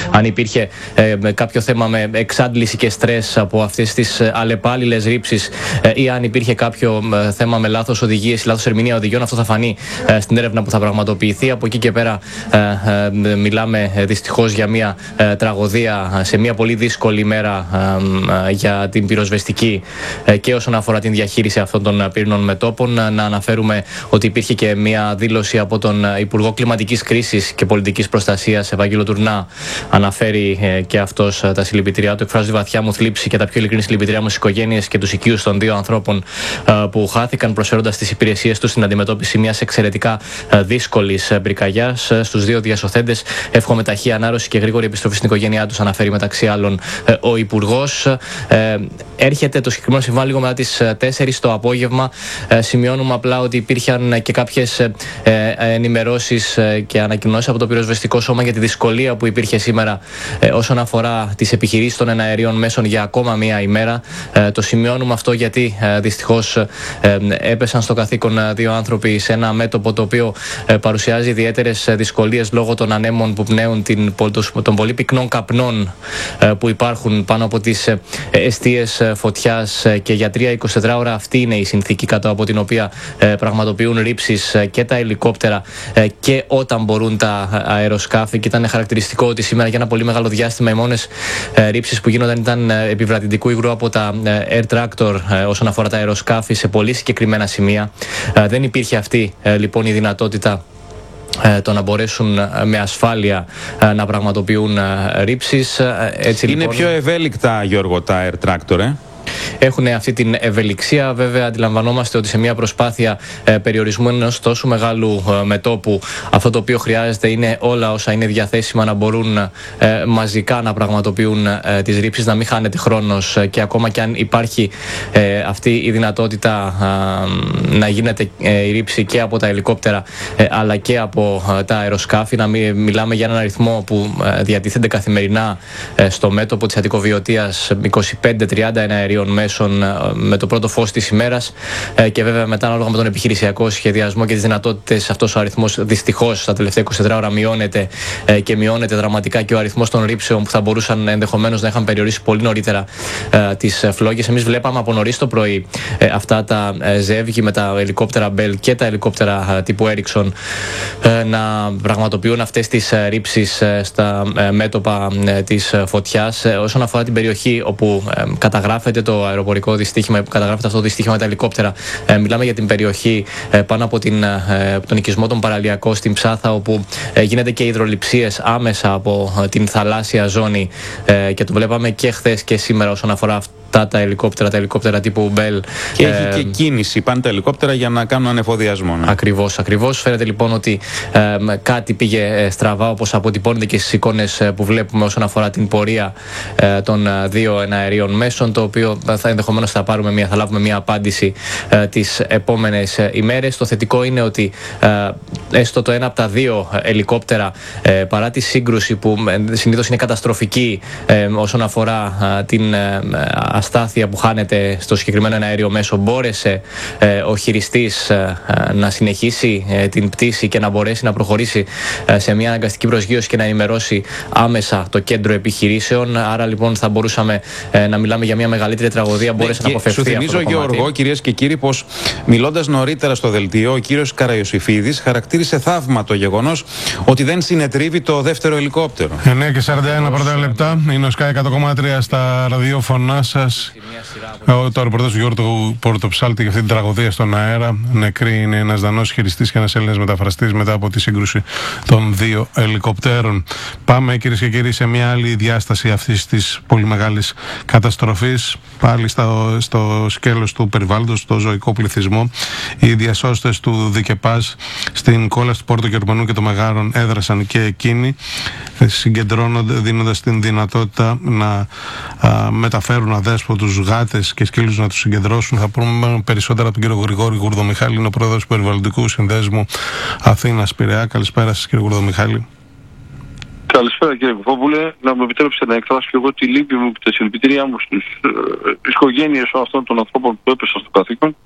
αν υπήρχε κάποιο θέμα με εξάντληση και στρες από αυτές τις αλλεπάλληλες ρήψεις ή αν υπήρχε κάποιο θέμα με λάθος οδηγίες ή λάθος ερμηνεία οδηγιών. Αυτό θα φανεί στην έρευνα που θα πραγματοποιηθεί. Από εκεί και πέρα μιλάμε δυστυχώς για μια τραγωδία σε μια πολύ δύσκολη μέρα για την πυροσβεστική και όσον αφορά την διαχείριση αυτών των πύρινων μετώπων. Να αναφέρουμε ότι υπήρχε και μια δήλωση από τον Υπουργό Κλιματικής Κρίσης και Πολιτικής Προστασίας, Ευάγγελο Τουρνά. Αναφέρει και αυτός τα συλληπιτήριά του. Εκφράζει τη βαθιά μου θλίψη και τα πιο ειλικρινή συλληπιτήριά μου στις οικογένειες και τους οικείους των δύο ανθρώπων που χάθηκαν, προσφέροντας τις υπηρεσίες τους στην αντιμετώπιση μιας εξαιρετικά δύσκολης πυρκαγιάς. Στους δύο διασωθέντες εύχομαι ταχύ ανάρρωση και γρήγορη επιστροφή στην οικογένειά τους, αναφέρει μεταξύ άλλων ο Υπουργός. Έρχεται το συγκεκριμένο συμβάν λίγο μετά τις 4 το απόγευμα. Σημειώνουμε απλά ότι υπήρχαν και κάποιες ενημερώσεις και ανακοινώσεις από το πυροσβεστικό σώμα για τη δυσκολία που υπήρχε σήμερα όσον αφορά τις επιχειρήσεις των εναερίων μέσων για ακόμα μία ημέρα. Το σημειώνουμε αυτό γιατί δυστυχώς έπεσαν στο καθήκον δύο άνθρωποι σε ένα μέτωπο το οποίο παρουσιάζει ιδιαίτερες δυσκολίες λόγω των ανέμων που πνέουν, των πολύ πυκνών καπνών που υπάρχουν πάνω από τις εστίες φωτιάς, και για 3-24 ώρα αυτή είναι η συνθήκη κάτω από την οποία πραγματοποιούν ρήψεις και τα ελικόπτερα και όταν μπορούν τα αεροσκάφη. Και ήταν χαρακτηριστικό ότι σήμερα για ένα πολύ μεγάλο διάστημα οι μόνες ρήψεις που γίνονταν ήταν επιβρατητικού υγρού από τα air tractor όσον αφορά τα αεροσκάφη σε πολύ συγκεκριμένα σημεία. Δεν υπήρχε αυτή λοιπόν η δυνατότητα το να μπορέσουν με ασφάλεια να πραγματοποιούν ρήψεις. Έτσι, είναι λοιπόν πιο ευέλικτα, Γιώργο, τα air tractor, Έχουν αυτή την ευελιξία. Βέβαια, αντιλαμβανόμαστε ότι σε μια προσπάθεια περιορισμού ενός τόσο μεγάλου μετώπου, αυτό το οποίο χρειάζεται είναι όλα όσα είναι διαθέσιμα να μπορούν μαζικά να πραγματοποιούν τις ρήψεις, να μην χάνεται χρόνος, και ακόμα και αν υπάρχει αυτή η δυνατότητα να γίνεται η ρήψη και από τα ελικόπτερα αλλά και από τα αεροσκάφη, να μην μιλάμε για έναν αριθμό που διατίθενται καθημερινά στο μέτωπο της Αττικοβιωτίας 25-30 εναερίων μέσων με το πρώτο φως της ημέρας, και βέβαια μετά ανάλογα με τον επιχειρησιακό σχεδιασμό και τις δυνατότητες αυτός ο αριθμός δυστυχώς στα τελευταία 24 ώρα μειώνεται, και μειώνεται δραματικά και ο αριθμός των ρήψεων που θα μπορούσαν ενδεχομένως να είχαν περιορίσει πολύ νωρίτερα τις φλόγες. Εμείς βλέπαμε από νωρίς το πρωί αυτά τα ζεύγη με τα ελικόπτερα Bell και τα ελικόπτερα τύπου Ericsson να πραγματοποιούν αυτές τις ρήψεις στα μέτωπα της φωτιάς. Όσον αφορά την περιοχή όπου καταγράφεται το αεροπορικό δυστύχημα, καταγράφεται αυτό το δυστύχημα με τα ελικόπτερα, μιλάμε για την περιοχή πάνω από τον οικισμό των Παραλιακών στην Ψάθα, όπου γίνεται και υδρολειψίες άμεσα από την θαλάσσια ζώνη, και το βλέπαμε και χθες και σήμερα όσον αφορά τα ελικόπτερα τύπου Bell. Και έχει και κίνηση, πάνε τα ελικόπτερα για να κάνουν ανεφοδιασμό. Ναι. Ακριβώς. Φαίνεται λοιπόν ότι κάτι πήγε στραβά, όπως αποτυπώνεται και στις εικόνες που βλέπουμε όσον αφορά την πορεία των δύο εναερίων μέσων, το οποίο ενδεχομένως θα λάβουμε μια απάντηση τις επόμενες ημέρες. Το θετικό είναι ότι έστω το ένα από τα δύο ελικόπτερα, παρά τη σύγκρουση που συνήθως είναι καταστροφική όσον αφορά την αστάθεια που χάνεται στο συγκεκριμένο αέριο μέσο, μπόρεσε ο χειριστής να συνεχίσει την πτήση και να μπορέσει να προχωρήσει σε μια αναγκαστική προσγείωση και να ενημερώσει άμεσα το κέντρο επιχειρήσεων. Άρα λοιπόν θα μπορούσαμε να μιλάμε για μια μεγαλύτερη τραγωδία. Μπόρεσε να αποφευθεί. Σου θυμίζω, Γιώργο, κυρίες και κύριοι, πως μιλώντας νωρίτερα στο δελτίο, ο κύριος Καραϊωσήφιδης χαρακτήρισε θαύμα το γεγονός ότι δεν συνετρίβει το δεύτερο ελικόπτερο. 9 και 41 πρώτα λεπτά. Είναι ο Sky 100,3 στα ραδιόφωνά σας. Το ρεπορτάζ του Γιώργου Πορτοψάλτη για αυτή την τραγωδία στον αέρα. Νεκροί είναι ένας Δανός χειριστής και ένας Έλληνας μεταφραστής μετά από τη σύγκρουση των δύο ελικοπτέρων. Πάμε, κυρίες και κύριοι, σε μια άλλη διάσταση αυτής της πολύ μεγάλης καταστροφής. Πάλι στο σκέλος του περιβάλλοντος, στο ζωικό πληθυσμό. Οι διασώστες του Δικεπάζ στην κόλαση του Πόρτο Γερμανού και των Μεγάρων έδρασαν και εκείνοι, συγκεντρώνονται, δίνοντας την δυνατότητα να μεταφέρουν αδέσποτους γάτες και σκύλους να τους συγκεντρώσουν. Θα πούμε περισσότερα από τον κύριο Γρηγόρη Γουρδομιχάλη, είναι ο πρόεδρος του Περιβαλλοντικού Συνδέσμου Αθήνας Πειραιά. Καλησπέρα σας, κύριε Γουρδομιχάλη. Καλησπέρα, κύριε Κουφόπουλε. Να μου επιτρέψετε να εκφράσω και εγώ τη λύπη μου και τη συλληπιτήριά μου στις οικογένειες αυτών των ανθρώπων που έπεσαν στο καθήκον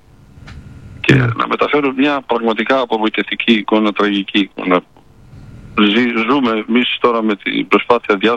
και να μεταφέρω μια πραγματικά απογοητευτική εικόνα, τραγική εικόνα. Ζούμε εμείς τώρα με την προσπάθεια